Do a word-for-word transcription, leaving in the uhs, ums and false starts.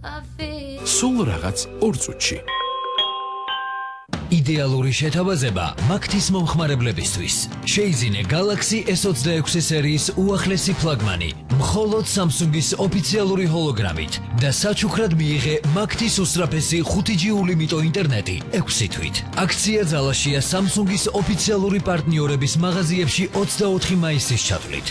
სულ რაღაც ორ წუთში. იდეალური შეთავაზება მაგთის მომხმარებლებისთვის. შეიძინე Galaxy S ოცდაექვსი სერიის უახლესი ფლაგმანი, მხოლოდ Samsung-ის ოფიციალური ჰოლოგრამით და საჩუქრად მიიღე მაგთის უსწრაფესი ხუთი ჯი ულიმიტო ინტერნეტი ექვსი თვით. აქცია ძალაშია Samsung-ის ოფიციალური პარტნიორების მაღაზიებში ოცდაოთხი მაისის ჩათვლით.